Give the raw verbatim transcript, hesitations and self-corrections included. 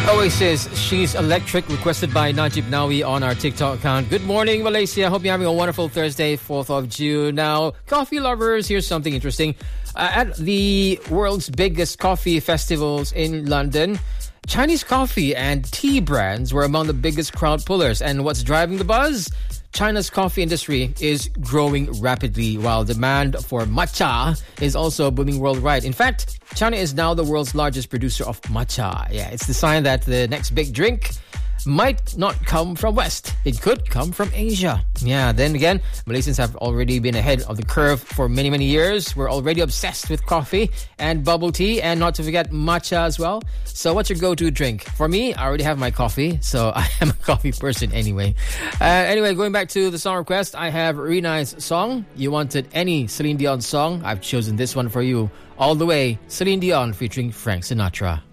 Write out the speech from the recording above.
Oasis, She's Electric, requested by Najib Nawi on our TikTok account. Good morning, Malaysia. Hope you're having a wonderful Thursday, fourth of June. Now, coffee lovers, here's something interesting. Uh, at the world's biggest coffee festivals in London, Chinese coffee and tea brands were among the biggest crowd pullers. And what's driving the buzz? China's coffee industry is growing rapidly, while demand for matcha is also booming worldwide. In fact, China is now the world's largest producer of matcha. Yeah, it's the sign that the next big drink might not come from West. It could come from Asia. Yeah, then again, Malaysians have already been ahead of the curve for many, many years. We're already obsessed with coffee and bubble tea, and not to forget matcha as well. So what's your go-to drink? For me, I already have my coffee, so I am a coffee person anyway. Uh, anyway, going back to the song request, I have Rina's song. You wanted any Celine Dion song? I've chosen this one for you. All the Way, Celine Dion featuring Frank Sinatra.